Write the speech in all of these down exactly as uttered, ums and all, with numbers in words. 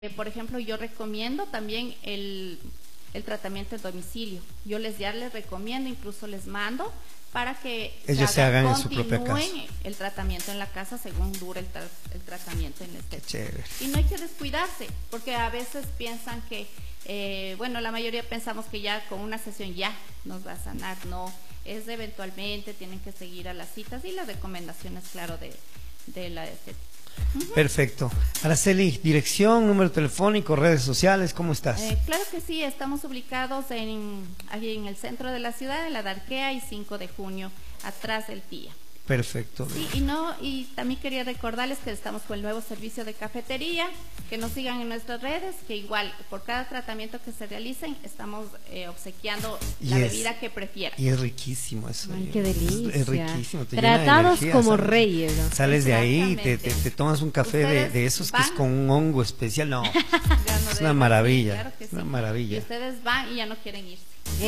Eh, por ejemplo, yo recomiendo también el, el tratamiento en domicilio. Yo les ya les recomiendo, incluso les mando para que ellos se hagan en su propia casa. El tratamiento en la casa según dure el, tra el tratamiento en la estética. Chévere. Y no hay que descuidarse, porque a veces piensan que, eh, bueno, la mayoría pensamos que ya con una sesión ya nos va a sanar. No, es de eventualmente, tienen que seguir a las citas y las recomendaciones, claro, de, de la estética. Uh-huh. Perfecto. Araceli, dirección, número telefónico, redes sociales, ¿cómo estás? Eh, claro que sí, estamos ubicados en, aquí en el centro de la ciudad, en la Darquea y cinco de junio, atrás del T I A. Perfecto. Sí, y no, y también quería recordarles que estamos con el nuevo servicio de cafetería, que nos sigan en nuestras redes, que igual por cada tratamiento que se realicen estamos eh, obsequiando y la es, bebida que prefieran. Y es riquísimo eso. Ay, qué delicia. Es riquísimo. Te Tratados energía, como ¿sabes? reyes, ¿no? Sales de ahí, te, te, te tomas un café de, de esos van, que es con un hongo especial. No, no es una maravilla. Claro que sí. Una maravilla. Y ustedes van y ya no quieren irse.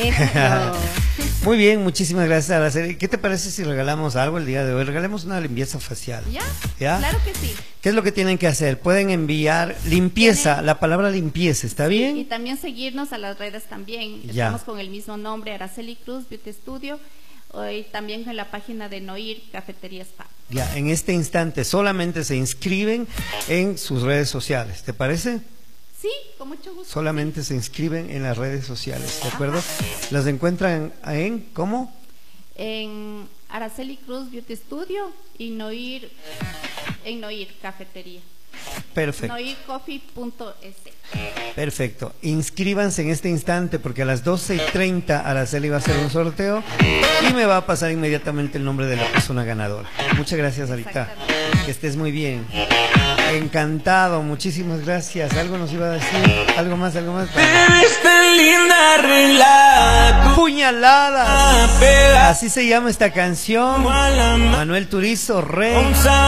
Muy bien, muchísimas gracias, Araceli. ¿Qué te parece si regalamos algo el día de hoy? Regalemos una limpieza facial. ¿Ya? ¿Ya? Claro que sí. ¿Qué es lo que tienen que hacer? Pueden enviar limpieza, ¿Tienen? La palabra limpieza, ¿está bien? Y también seguirnos a las redes también. Ya. Estamos con el mismo nombre, Araceli Cruz Beauty Studio, y también en la página de Noir Cafetería Spa. Ya, en este instante solamente se inscriben en sus redes sociales, ¿te parece? Sí, con mucho gusto. Solamente se inscriben en las redes sociales, ¿de acuerdo? Ajá. Las encuentran en, ¿cómo? En Araceli Cruz Beauty Studio y Noir, en Noir Cafetería. Perfecto. noir coffee punto es. Perfecto. Inscríbanse en este instante porque a las doce y treinta Araceli va a hacer un sorteo y me va a pasar inmediatamente el nombre de la persona ganadora. Muchas gracias, Arita. Que estés muy bien. Encantado, muchísimas gracias. Algo nos iba a decir, algo más, algo más. Linda arreglada, puñalada. Así se llama esta canción. Manuel Turizo, Rey.